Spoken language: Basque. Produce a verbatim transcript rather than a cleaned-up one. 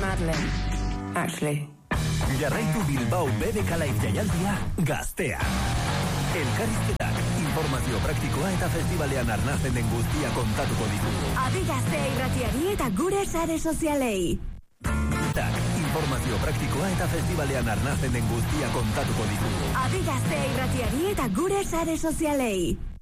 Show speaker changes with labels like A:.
A: Madeleine, actually.
B: Jarraitu Bilbao B B K Live jaialdia gaztea. Elkarrizketak, informazio praktikoa eta festivalean arnazen den guztia kontatuko ditugu.
C: Adi Gaztea irratiari eta gure sare sozialei.
B: Tak, informazio praktikoa eta festivalean arnazen den guztia kontatuko ditugu.
C: Adi Gaztea irratiari eta gure sare sozialei.